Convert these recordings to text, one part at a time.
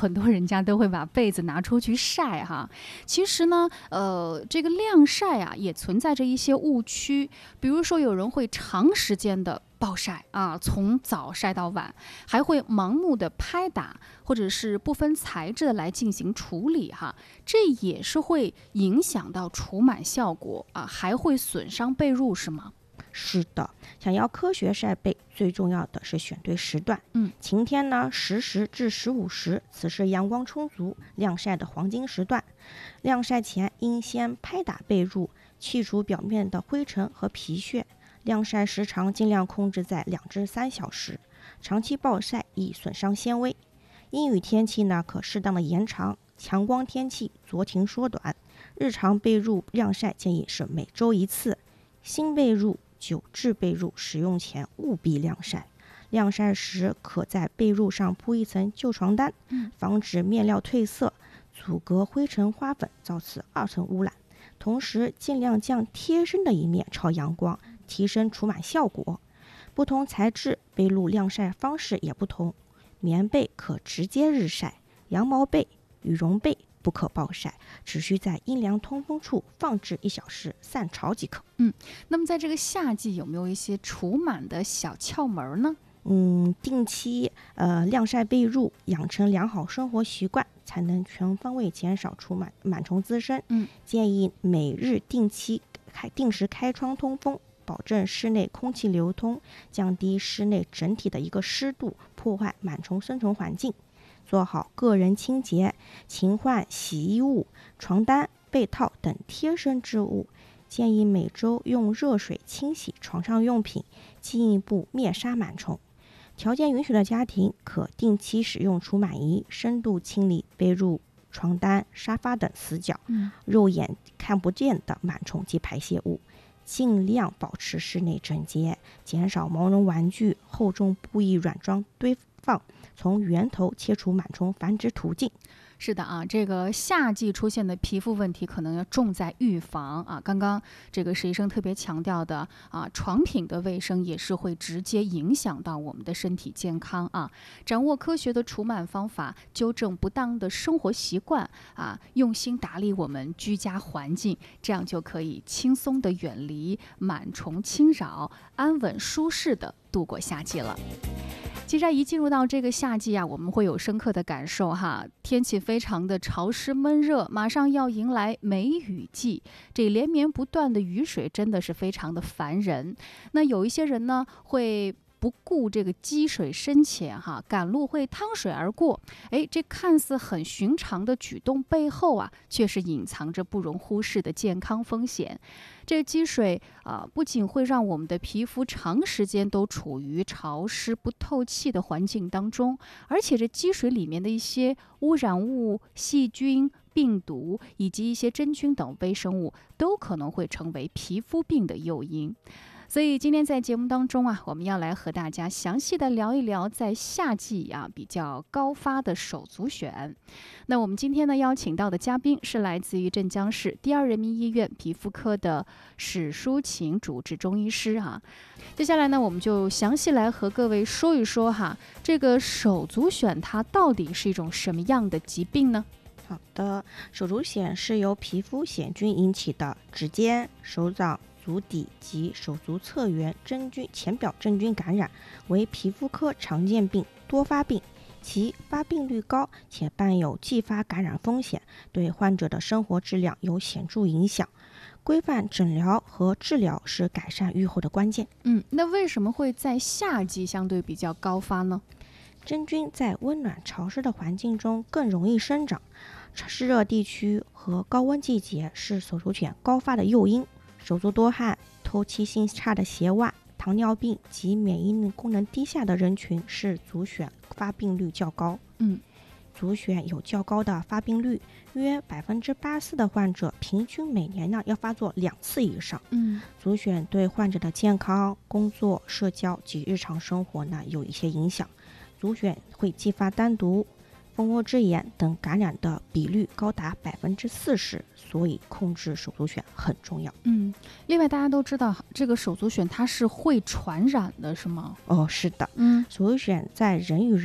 很多人家都会把被子拿出去晒哈。其实呢，这个晾晒啊，也存在着一些误区。比如说，有人会长时间的暴晒啊，从早晒到晚，还会盲目的拍打，或者是不分材质的来进行处理哈，这也是会影响到除螨效果啊，还会损伤被褥是吗？ 是的，想要科学晒被，最重要的是选对时段。晴天呢10时至15时，此时阳光充足，晾晒的黄金时段。晾晒前应先拍打被褥，去除表面的灰尘和皮屑。晾晒时长尽量控制在2至3小时，长期暴晒易损伤纤维。阴雨天气呢，可适当的延长；强光天气酌情缩短。日常被褥晾晒建议是每周1次。新被褥、旧制被褥使用前务必晾晒。晾晒时可在被褥上铺一层旧床单，防止面料褪色，阻隔灰尘花粉，造成2层污染。同时尽量将贴身的一面朝阳光，提升除螨效果。不同材质被褥晾晒方式也不同，棉被可直接日晒，羊毛被、羽绒被不可暴晒，只需在阴凉通风处放置1小时散潮即可。 那么在这个夏季有没有一些除螨的小窍门呢？ 定期晾晒被褥，养成良好生活习惯，才能全方位减少除螨虫滋生。建议每日定时开窗通风，保证室内空气流通，降低室内整体的一个湿度，破坏螨虫生存环境。做好个人清洁，勤换洗衣物、床单、被套等贴身之物。建议每周用热水清洗床上用品，进一步灭杀螨虫。条件允许的家庭可定期使用除螨仪，深度清理被褥、床单、沙发等死角，肉眼看不见的螨虫及排泄物。尽量保持室内整洁，减少毛绒玩具、厚重布艺软装堆放，从源头切除螨虫繁殖途径。 是的啊，这个夏季出现的皮肤问题可能要重在预防啊。刚刚这个石医生特别强调的啊，床品的卫生也是会直接影响到我们的身体健康啊。掌握科学的除螨方法，纠正不当的生活习惯啊，用心打理我们居家环境，这样就可以轻松的远离螨虫侵扰，安稳舒适的度过夏季了。其实一进入到这个夏季啊，我们会有深刻的感受哈，天气非常的潮湿闷热，马上要迎来梅雨季，这连绵不断的雨水真的是非常的烦人。那有一些人呢会不顾这个积水深浅哈，赶路会趟水而过。这看似很寻常的举动背后啊，却是隐藏着不容忽视的健康风险。这积水不仅会让我们的皮肤长时间都处于潮湿不透气的环境当中，而且这积水里面的一些污染物、细菌、病毒以及一些真菌等微生物，都可能会成为皮肤病的诱因。所以今天在节目当中啊，我们要来和大家详细的聊一聊在夏季比较高发的手足癣。那我们今天呢邀请到的嘉宾是来自于镇江市第二人民医院皮肤科的史淑琴主治中医师啊。接下来呢，我们就详细来和各位说一说这个手足癣它到底是一种什么样的疾病呢？ 好的，手足癣是由皮肤癣菌引起的指尖、手掌、足底及手足侧缘浅表真菌感染，为皮肤科常见病、多发病，其发病率高且伴有继发感染风险，对患者的生活质量有显著影响。规范诊疗和治疗是改善预后的关键。 那为什么会在夏季相对比较高发呢？ 真菌在温暖潮湿的环境中更容易生长，湿热地区和高温季节是手足癣高发的诱因。手足多汗、透气性差的鞋袜、糖尿病及免疫力功能低下的人群是足癣发病率较高。足癣有较高的发病率，约84%的患者平均每年要发作2次以上。足癣对患者的健康、工作、社交及日常生活有一些影响。足癣会继发单独、蜂窝之眼等感染的比率高达40%，所以控制手足癣很重要。 另外大家都知道这个手足癣它是会传染的是吗？ 是的。手足癣在人与人、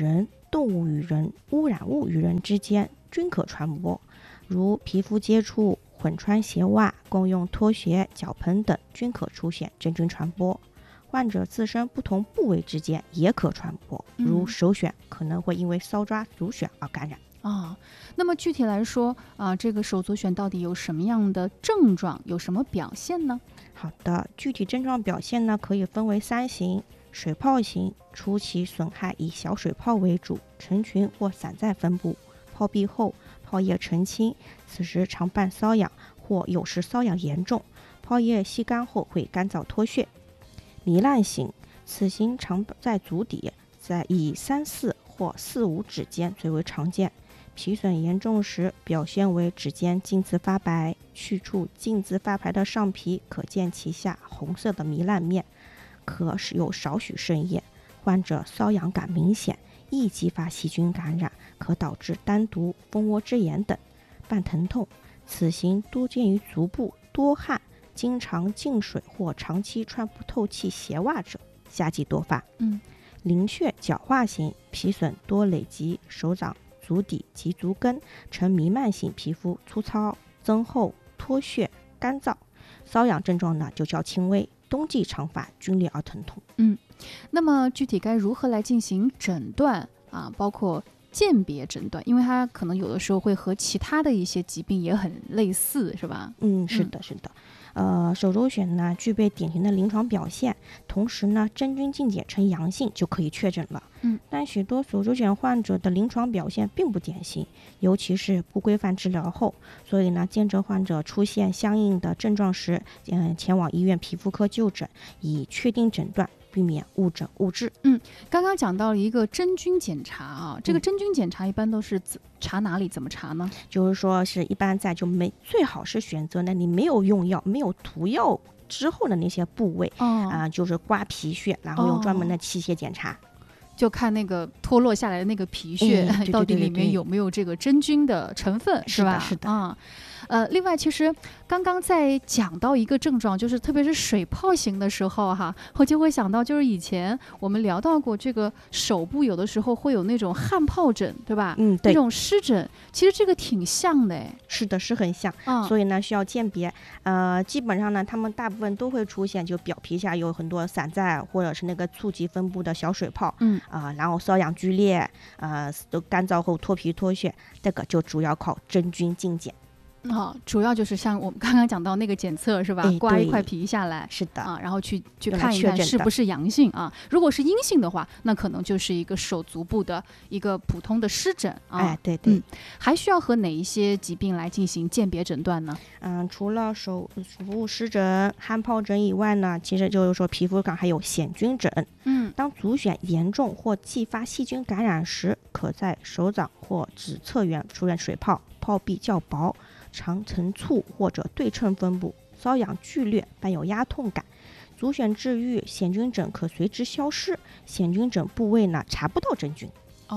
动物与人、污染物与人之间均可传播，如皮肤接触、混穿鞋袜、共用拖鞋、脚盆等均可出现真菌传播。患者自身不同部位之间也可传播，如手癣可能会因为搔抓足癣而感染。 那么具体来说这个手足癣到底有什么样的症状，有什么表现呢？ 好的，具体症状表现呢，可以分为3型。水泡型，初期损害以小水泡为主，成群或散在分布，泡闭后泡液澄清，此时常伴瘙痒，或有时瘙痒严重，泡液吸干后会干燥脱屑。糜烂型，此型常在足底，在以3、4或4、5指间最为常见。皮损严重时，表现为指尖浸渍发白，去除浸渍发白的上皮，可见其下红色的糜烂面，可有少许渗液。患者瘙痒感明显，易激发细菌感染，可导致单独、蜂窝之炎等。伴疼痛，此型多见于足部，多汗，经常进水或长期穿不透气鞋袜者，夏季多发。鳞屑角化型，皮损多累及手掌、足底及足跟，呈弥漫性皮肤，粗糙、增厚、脱屑、干燥。瘙痒症状呢就较轻微，冬季常发皲裂而疼痛。 那么具体该如何来进行诊断包括鉴别诊断，因为它可能有的时候会和其他的一些疾病也很类似，是吧？ 是的，是的。手足癣呢具备典型的临床表现，同时呢真菌镜检呈阳性就可以确诊了。但许多手足癣患者的临床表现并不典型，尤其是不规范治疗后，所以呢见证患者出现相应的症状时，前往医院皮肤科就诊，以确定诊断，避免误诊误治。 刚刚讲到了一个真菌检查这个真菌检查一般都是查哪里，怎么查呢？ 就是说是一般在最好是选择呢你没有用药、没有涂药之后的那些部位就是刮皮屑，然后用专门的器械检查。 就看那个脱落下来的那个皮屑，到底里面有没有这个真菌的成分，是吧？ 是的。 另外，其实刚刚在讲到一个症状，就是特别是水泡型的时候我就会想到，就是以前我们聊到过，这个手部有的时候会有那种汗疱疹，对吧？ 对， 那种湿疹，其实这个挺像的。 是的，是很像。所以呢，需要鉴别。基本上呢，他们大部分都会出现，就表皮下有很多散在或者是那个触及分布的小水泡。然后瘙痒剧烈，都干燥后脱皮脱屑，这个就主要靠真菌镜检。 主要就是像我们刚刚讲到那个检测是吧？刮一块皮下来， 是的然后去看一看是不是阳性如果是阴性的话，那可能就是一个手足部的一个普通的湿疹对。 还需要和哪一些疾病来进行鉴别诊断呢？ 除了手部湿疹、汗疱疹以外呢，其实就是说皮肤上还有癣菌疹。当足癣严重或继发细菌感染时，可在手掌或指侧缘出现水泡，泡壁较薄，常呈簇或者对称分布，瘙痒剧烈，伴有压痛感。足癣治愈，癣菌疹可随之消失，癣菌疹部位呢查不到真菌。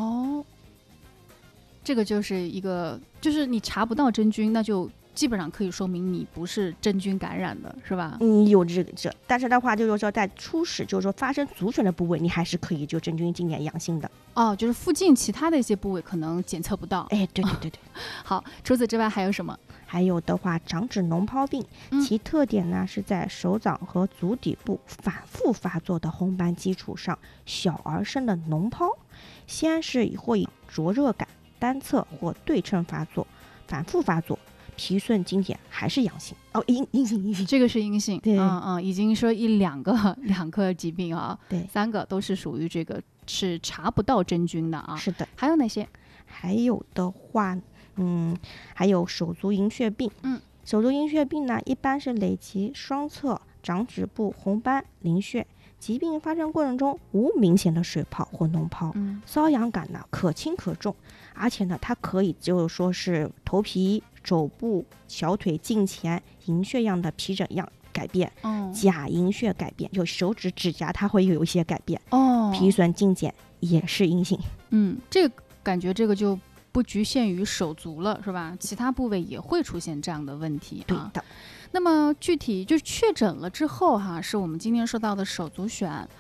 这个就是一个，就是你查不到真菌，那就基本上可以说明你不是真菌感染的，是吧？ 有这，但是的话就是说在初始就是说发生足癣的部位，你还是可以就真菌镜检阳性的。 就是附近其他的一些部位可能检测不到。 对。 好，除此之外还有什么？ 还有的话，掌指脓疱病，其特点呢是在手掌和足底部反复发作的红斑基础上，小而深的脓疱，先是会以灼热感，单侧或对称发作，反复发作，皮损镜检还是阳性。阴性， 这个是阴性。 对， 已经说两个疾病对 ，3个都是属于这个是查不到真菌的是的。 还有哪些？ 还有的话，还有手足银屑病。手足银屑病呢，一般是累及双侧掌指部红斑鳞屑，疾病发生过程中无明显的水泡或脓疱，瘙痒感呢可轻可重，而且呢它可以就是说是头皮、肘部、小腿近前银屑样的皮疹样改变，假银屑改变，就手指指甲它会有一些改变。皮损镜检也是阴性。 这个感觉这个就不局限于手足了，是吧？其他部位也会出现这样的问题。 对的。 那么具体就是确诊了之后是我们今天说到的手足癣